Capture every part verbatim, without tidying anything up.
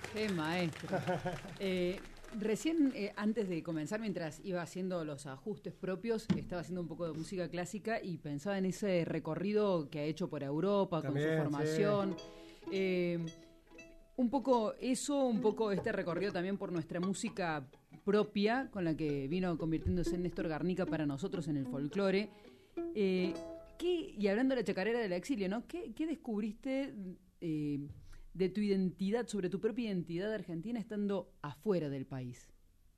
Qué maestro. Eh, recién, eh, antes de comenzar, mientras iba haciendo los ajustes propios, estaba haciendo un poco de música clásica y pensaba en ese recorrido que ha hecho por Europa también, con su formación. Sí. Eh, un poco eso, un poco este recorrido también por nuestra música propia, con la que vino convirtiéndose en Néstor Garnica para nosotros en el folclore. Eh, ¿qué, y hablando de la chacarera del exilio, ¿no? ¿Qué, qué descubriste eh, de tu identidad, sobre tu propia identidad argentina estando afuera del país?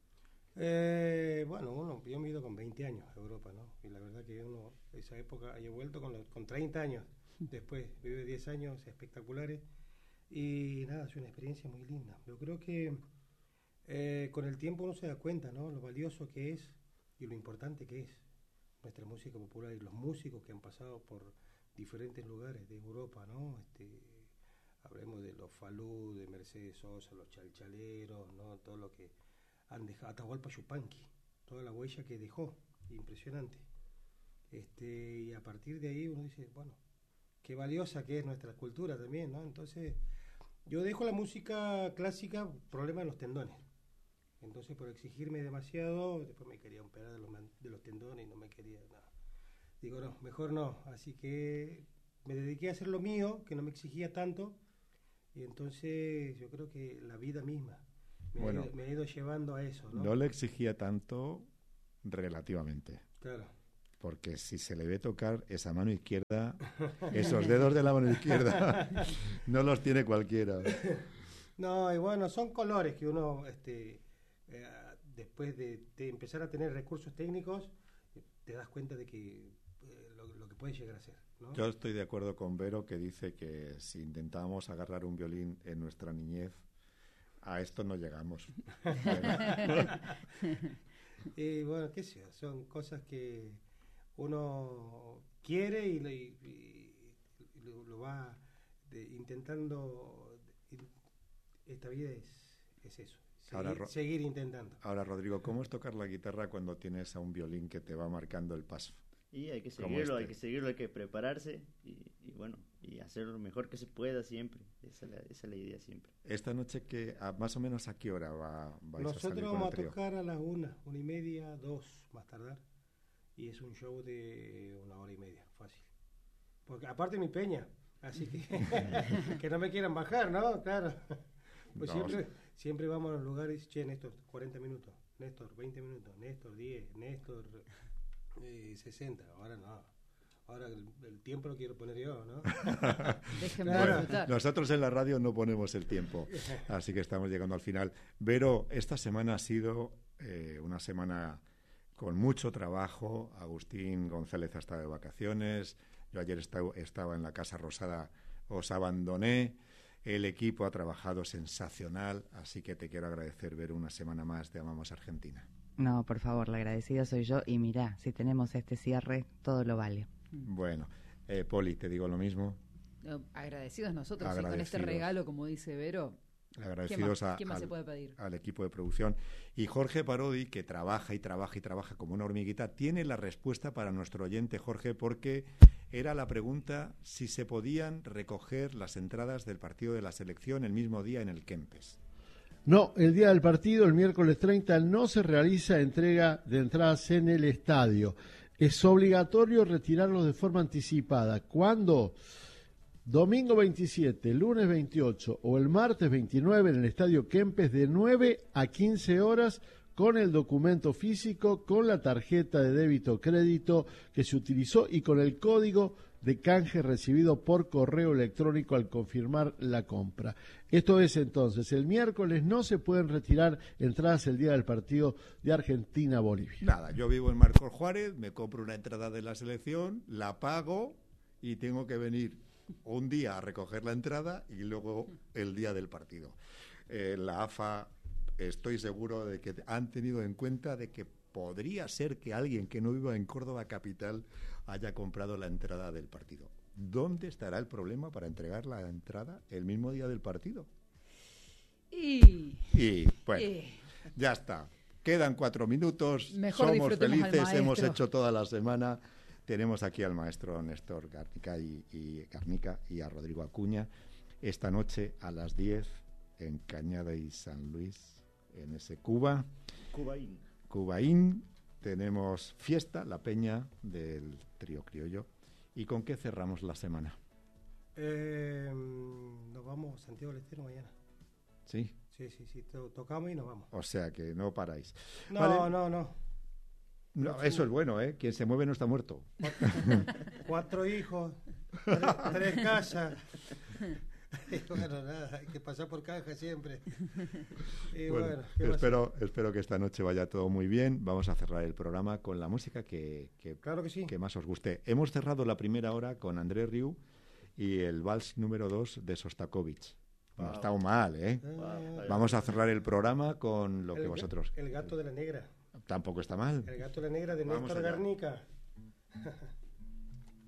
Eh, bueno, uno, yo me he ido con veinte años a Europa, ¿no? Y la verdad que uno, esa época, he vuelto con, los, con treinta años, después vive diez años espectaculares. Y nada, es una experiencia muy linda. Yo creo que eh, con el tiempo uno se da cuenta, ¿no? Lo valioso que es y lo importante que es nuestra música popular y los músicos que han pasado por diferentes lugares de Europa, ¿no? Este, hablemos de los Falú, de Mercedes Sosa, los chalchaleros, ¿no? Todo lo que han dejado, Atahualpa Yupanqui, toda la huella que dejó, impresionante. Este, y a partir de ahí uno dice, bueno, qué valiosa que es nuestra cultura también, ¿no? Entonces, yo dejo la música clásica, problema en los tendones. Entonces, por exigirme demasiado, después me quería operar de los, de los tendones y no me quería nada. Digo, no, mejor no. Así que me dediqué a hacer lo mío, que no me exigía tanto. Y entonces, yo creo que la vida misma me, bueno, ha, ido, me ha ido llevando a eso, ¿no? No le exigía tanto relativamente. Claro. Porque si se le ve tocar esa mano izquierda, esos dedos de la mano izquierda, no los tiene cualquiera. No, y bueno, son colores que uno, este, eh, después de, de empezar a tener recursos técnicos, eh, te das cuenta de que eh, lo, lo que puede llegar a ser, ¿no? Yo estoy de acuerdo con Vero, que dice que si intentábamos agarrar un violín en nuestra niñez, a esto no llegamos. Y bueno, qué sé yo, son cosas que uno quiere y, y, y lo, lo va de, intentando. Esta vida es, es eso, seguir, ahora, seguir intentando. Ahora, Rodrigo, ¿cómo es tocar la guitarra cuando tienes a un violín que te va marcando el paso? Y hay que seguirlo, este. hay que seguirlo, hay que prepararse y, y bueno, y hacer lo mejor que se pueda siempre. Esa es la, esa es la idea siempre. Esta noche, que a, más o menos, ¿a qué hora va, vais Nosotros a salir vamos con el a tocar a las una, una y media, dos, más tardar. Y es un show de una hora y media, fácil. Porque aparte mi peña, así que que no me quieran bajar, ¿no? Claro. Pues no, siempre, siempre vamos a los lugares, che, Néstor, cuarenta minutos, Néstor, veinte minutos, Néstor, diez, Néstor, eh, sesenta, ahora no. Ahora el, el tiempo lo quiero poner yo, ¿no? Déjenme bueno, disfrutar. Nosotros en la radio no ponemos el tiempo, así que estamos llegando al final. Vero, esta semana ha sido eh, una semana con mucho trabajo. Agustín González ha estado de vacaciones, yo ayer estaba, estaba en la Casa Rosada, os abandoné. El equipo ha trabajado sensacional, así que te quiero agradecer, Vero, una semana más de Amamos Argentina. No, por favor, la agradecida soy yo y mirá, si tenemos este cierre, todo lo vale. Bueno, eh, Poli, te digo lo mismo. No, agradecidos nosotros, agradecidos. Y con este regalo, como dice Vero, agradecidos ¿qué más, a, ¿qué más al, se puede pedir? al equipo de producción. Y Jorge Parodi, que trabaja y trabaja y trabaja como una hormiguita, tiene la respuesta para nuestro oyente, Jorge, porque era la pregunta si se podían recoger las entradas del partido de la selección el mismo día en el Kempes. No, el día del partido, el miércoles treinta, no se realiza entrega de entradas en el estadio. Es obligatorio retirarlos de forma anticipada. ¿Cuándo? Domingo veintisiete, lunes veintiocho o el martes veintinueve en el Estadio Kempes de nueve a quince horas con el documento físico, con la tarjeta de débito o crédito que se utilizó y con el código de canje recibido por correo electrónico al confirmar la compra. Esto es entonces, el miércoles no se pueden retirar entradas el día del partido de Argentina-Bolivia. Nada, yo vivo en Marcos Juárez, me compro una entrada de la selección, la pago y tengo que venir un día a recoger la entrada y luego el día del partido. Eh, la A F A, estoy seguro de que han tenido en cuenta de que podría ser que alguien que no viva en Córdoba capital haya comprado la entrada del partido. ¿Dónde estará el problema para entregar la entrada el mismo día del partido? Y, y bueno, y... ya está. Quedan cuatro minutos. Mejor somos felices, hemos hecho toda la semana. Tenemos aquí al maestro Néstor Garnica y, y Garnica y a Rodrigo Acuña. Esta noche a las diez en Cañada y San Luis, en ese Cuba. Cubaín. Cubaín. Tenemos fiesta, la peña del Trío Criollo. ¿Y con qué cerramos la semana? Eh, nos vamos a Santiago del Estero mañana. ¿Sí? Sí, sí, sí, to- tocamos y nos vamos. O sea que no paráis. No, Vale. no, no. No, eso es bueno, ¿eh? Quien se mueve no está muerto. Cuatro hijos, tres, tres casas. Y bueno, nada, hay que pasar por caja siempre. Y Bueno, bueno, ¿qué va a espero, espero que esta noche vaya todo muy bien. Vamos a cerrar el programa con la música que, que, Claro que sí. que más os guste. Hemos cerrado la primera hora con Andrés Rieu y el vals número dos de Sostakovich. No Wow. ha estado mal, ¿eh? Ah, Vamos a cerrar el programa con lo el que ga- vosotros... El gato de la negra. Tampoco está mal. El gato de la negra de Vamos Néstor allá. Garnica.